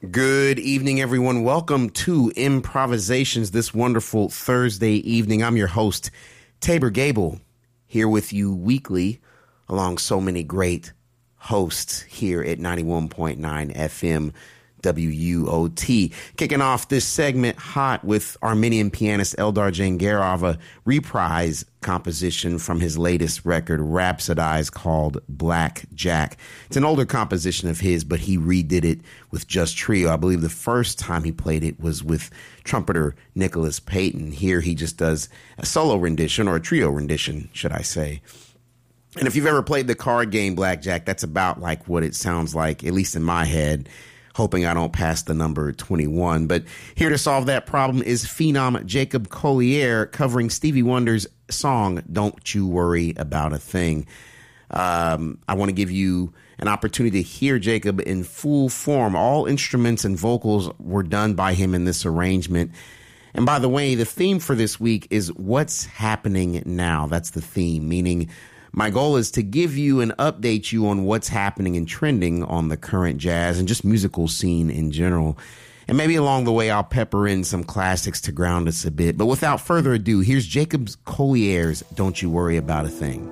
Good evening, everyone. Welcome to Improvisations this wonderful Thursday evening. I'm your host, Tabor Gable, here with you weekly along so many great hosts here at 91.9 FM WUOT. Kicking off this segment hot with Armenian pianist Eldar Jangarov, a reprise composition from his latest record, Rhapsodize, called Black Jack. It's an older composition of his, but he redid it with Just Trio. I believe the first time he played it was with trumpeter Nicholas Payton. Here he just does a solo rendition, or a trio rendition, should I say. And if you've ever played the card game Blackjack, that's about like what it sounds like, at least in my head, hoping I don't pass the number 21. But here to solve that problem is phenom Jacob Collier covering Stevie Wonder's song, Don't You Worry About a Thing. I want to give you an opportunity to hear Jacob in full form. All instruments and vocals were done by him in this arrangement. And by the way, the theme for this week is What's Happening Now. That's the theme, meaning my goal is to give you and update you on what's happening and trending on the current jazz and just musical scene in general. And maybe along the way, I'll pepper in some classics to ground us a bit. But without further ado, here's Jacob Collier's Don't You Worry About a Thing.